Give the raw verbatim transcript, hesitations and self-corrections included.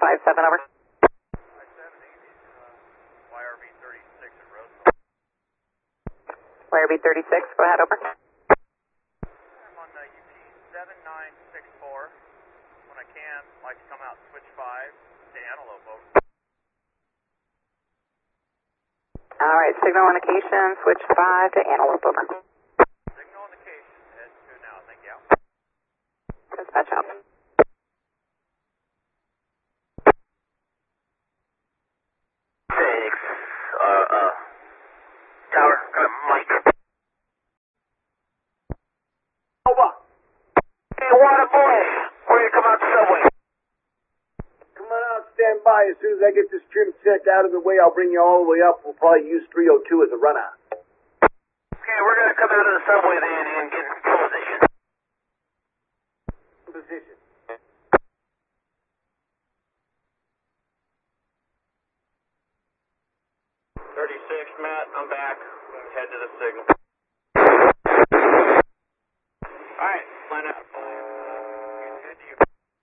five seven, over. five seven Easy, uh, Y R V thirty-six at Roosevelt. Y R V thirty-six, go ahead, over. I'm on the U P seven nine six four. When I can, like to come out switch five to Antelope, over. All right, signal indication, switch five to Antelope, over. Signal indication, head two now, thank you. Dispatch out. Six, uh, uh, tower, uh, Mike. Over. Hey, Water Boy, where you come out the subway? Come on out, stand by. As soon as I get this trim set out of the way, I'll bring you all the way up. We'll probably use three oh two as a runout. Okay, we're gonna come out of the subway then and get in position. Position. thirty-six, Matt, I'm back. Head to the signal.